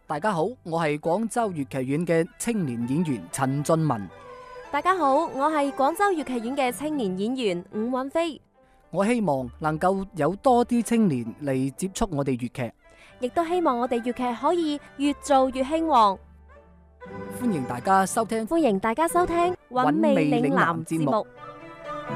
大家好，我係廣州粵劇院嘅青年演員陳俊文。 大家好，我係廣州粵劇院嘅青年演員伍允飛。 我希望能夠有多啲青年嚟接觸我哋粵劇， 亦都希望我哋粵劇可以越做越興旺。 歡迎大家收聽韻味嶺南節目。